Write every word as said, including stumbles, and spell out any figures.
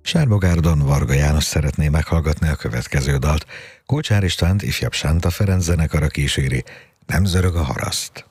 Sárbogárdon Varga János szeretné meghallgatni a következő dalt. Kulcsár Istvánt ifjabb Sánta Ferenc zenekara kíséri, Nem zörög a haraszt.